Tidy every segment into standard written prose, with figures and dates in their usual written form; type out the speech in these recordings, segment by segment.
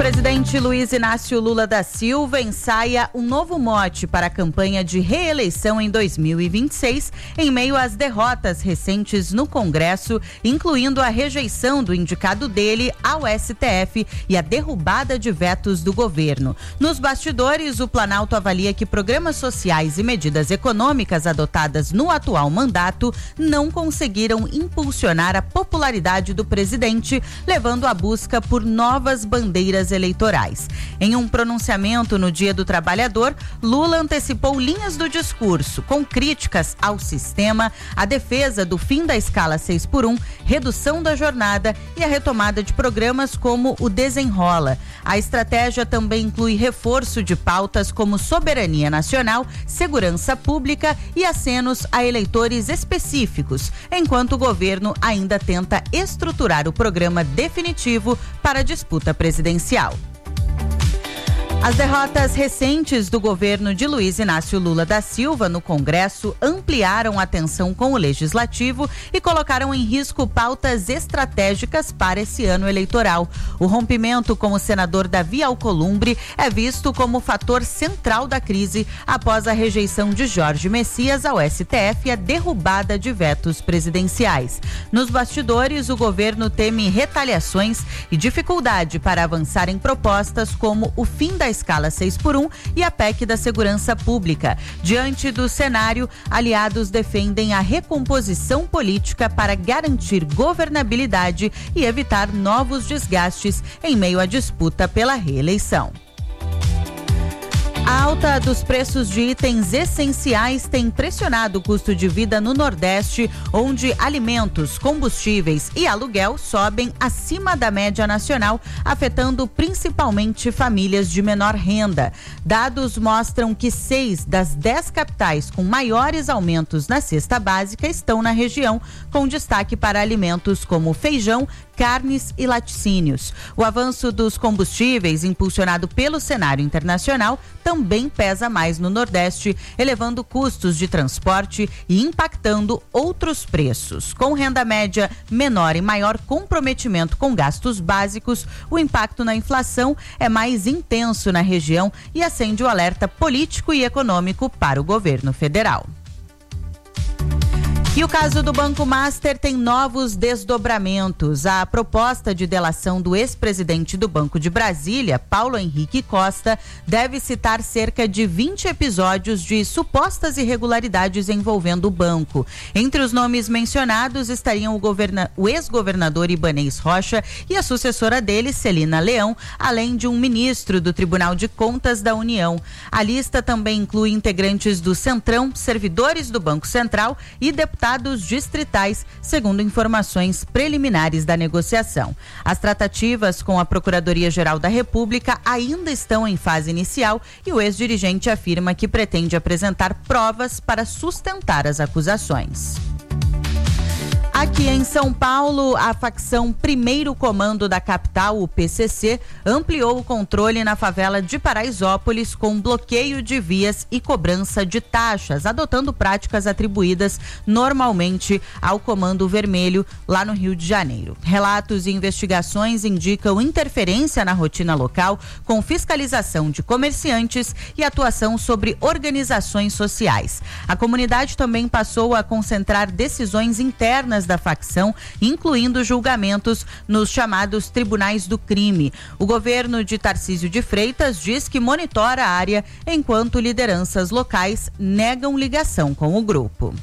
presidente Luiz Inácio Lula da Silva ensaia um novo mote para a campanha de reeleição em 2026, em meio às derrotas recentes no Congresso, incluindo a rejeição do indicado dele ao STF e a derrubada de vetos do governo. Nos bastidores, o Planalto avalia que programas sociais e medidas econômicas adotadas no atual mandato não conseguiram impulsionar a popularidade do presidente, levando à busca por novas bandeiras eleitorais. Em um pronunciamento no Dia do Trabalhador, Lula antecipou linhas do discurso, com críticas ao sistema, a defesa do fim da escala 6x1, redução da jornada e a retomada de programas como o Desenrola. A estratégia também inclui reforço de pautas como soberania nacional, segurança pública e acenos a eleitores específicos, enquanto o governo ainda tenta estruturar o programa definitivo para a disputa presidencial. As derrotas recentes do governo de Luiz Inácio Lula da Silva no Congresso ampliaram a tensão com o Legislativo e colocaram em risco pautas estratégicas para esse ano eleitoral. O rompimento com o senador Davi Alcolumbre é visto como fator central da crise após a rejeição de Jorge Messias ao STF e a derrubada de vetos presidenciais. Nos bastidores, o governo teme retaliações e dificuldade para avançar em propostas como o fim da escala 6x1 e a PEC da segurança pública. Diante do cenário, aliados defendem a recomposição política para garantir governabilidade e evitar novos desgastes em meio à disputa pela reeleição. A alta dos preços de itens essenciais tem pressionado o custo de vida no Nordeste, onde alimentos, combustíveis e aluguel sobem acima da média nacional, afetando principalmente famílias de menor renda. Dados mostram que 6 das 10 capitais com maiores aumentos na cesta básica estão na região, com destaque para alimentos como feijão, carnes e laticínios. O avanço dos combustíveis, impulsionado pelo cenário internacional, também pesa mais no Nordeste, elevando custos de transporte e impactando outros preços. Com renda média menor e maior comprometimento com gastos básicos, o impacto na inflação é mais intenso na região e acende o alerta político e econômico para o governo federal. E o caso do Banco Master tem novos desdobramentos. A proposta de delação do ex-presidente do Banco de Brasília, Paulo Henrique Costa, deve citar cerca de 20 episódios de supostas irregularidades envolvendo o banco. Entre os nomes mencionados estariam o ex-governador Ibanez Rocha e a sucessora dele, Celina Leão, além de um ministro do Tribunal de Contas da União. A lista também inclui integrantes do Centrão, servidores do Banco Central e deputados distritais, segundo informações preliminares da negociação. As tratativas com a Procuradoria-Geral da República ainda estão em fase inicial e o ex-dirigente afirma que pretende apresentar provas para sustentar as acusações. Aqui em São Paulo, a facção Primeiro Comando da capital, o PCC, ampliou o controle na favela de Paraisópolis com bloqueio de vias e cobrança de taxas, adotando práticas atribuídas normalmente ao Comando Vermelho, lá no Rio de Janeiro. Relatos e investigações indicam interferência na rotina local, com fiscalização de comerciantes e atuação sobre organizações sociais. A comunidade também passou a concentrar decisões internas da facção, incluindo julgamentos nos chamados tribunais do crime. O governo de Tarcísio de Freitas diz que monitora a área, enquanto lideranças locais negam ligação com o grupo.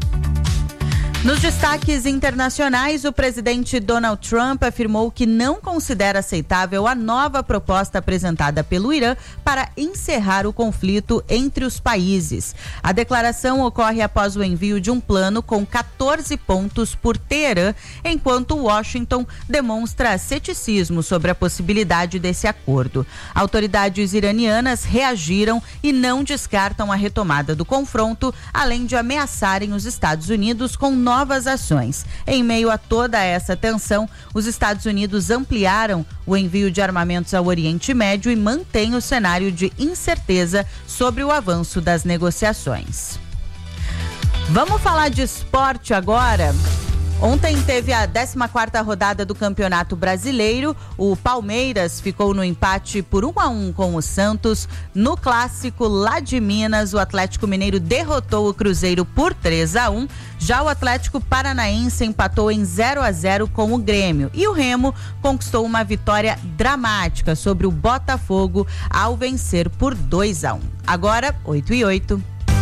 Nos destaques internacionais, o presidente Donald Trump afirmou que não considera aceitável a nova proposta apresentada pelo Irã para encerrar o conflito entre os países. A declaração ocorre após o envio de um plano com 14 pontos por Teherã, enquanto Washington demonstra ceticismo sobre a possibilidade desse acordo. Autoridades iranianas reagiram e não descartam a retomada do confronto, além de ameaçarem os Estados Unidos com novas ações. Em meio a toda essa tensão, os Estados Unidos ampliaram o envio de armamentos ao Oriente Médio e mantém o cenário de incerteza sobre o avanço das negociações. Vamos falar de esporte agora? Ontem teve a 14ª rodada do Campeonato Brasileiro. O Palmeiras ficou no empate por 1-1 com o Santos. No clássico lá de Minas, o Atlético Mineiro derrotou o Cruzeiro por 3-1. Já o Atlético Paranaense empatou em 0-0 com o Grêmio. E o Remo conquistou uma vitória dramática sobre o Botafogo ao vencer por 2-1. Agora, 8:08.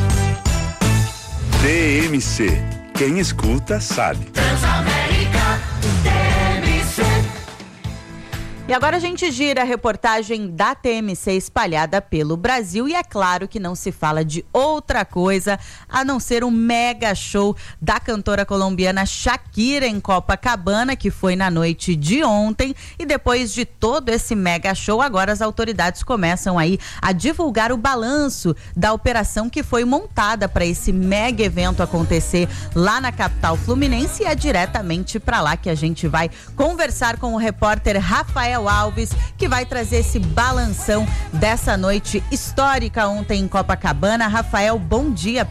TMC. Quem escuta sabe. Transamérica, TMC. E agora a gente gira a reportagem da TMC espalhada pelo Brasil e é claro que não se fala de outra coisa a não ser um mega show da cantora colombiana Shakira em Copacabana, que foi na noite de ontem. E depois de todo esse mega show, agora as autoridades começam aí a divulgar o balanço da operação que foi montada para esse mega evento acontecer lá na capital fluminense. E é diretamente para lá que a gente vai conversar com o repórter Rafael Alves, que vai trazer esse balanção dessa noite histórica ontem em Copacabana. Rafael, bom dia.